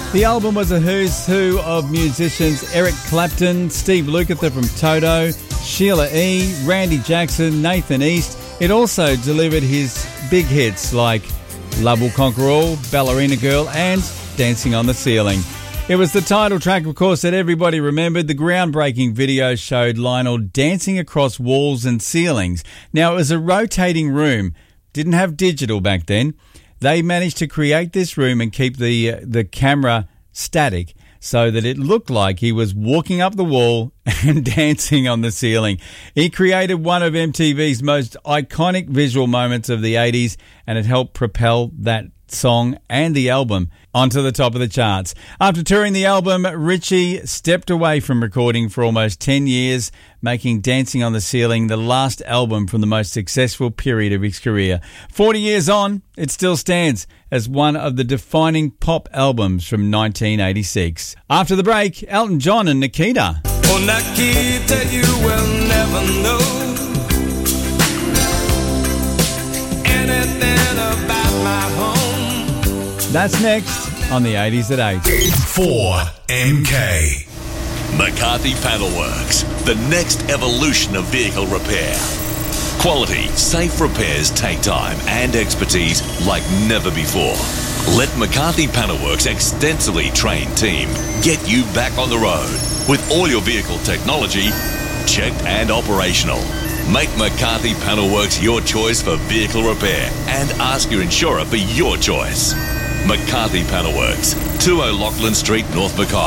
The album was a who's who of musicians: Eric Clapton, Steve Lukather from Toto, Sheila E., Randy Jackson, Nathan East. It also delivered his big hits like Love Will Conquer All, Ballerina Girl and Dancing on the Ceiling. It was the title track, of course, that everybody remembered. The groundbreaking video showed Lionel dancing across walls and ceilings. Now, it was a rotating room. Didn't have digital back then. They managed to create this room and keep the camera static so that it looked like he was walking up the wall and dancing on the ceiling. He created one of MTV's most iconic visual moments of the 80s, and it helped propel that song and the album onto the top of the charts. After touring the album, Richie stepped away from recording for almost 10 years, making Dancing on the Ceiling the last album from the most successful period of his career. 40 years on, it still stands as one of the defining pop albums from 1986. After the break, Elton John and Nikita. Oh, Nikita, you will never know anything about my home. That's next on the 80s at 8. 4MK. McCarthy Panel Works, the next evolution of vehicle repair. Quality, safe repairs take time and expertise like never before. Let McCarthy Panel Works' extensively trained team get you back on the road with all your vehicle technology checked and operational. Make McCarthy Panel Works your choice for vehicle repair and ask your insurer for your choice. McCarthy Panel Works, 2 O'Loughlin Street, North Mackay.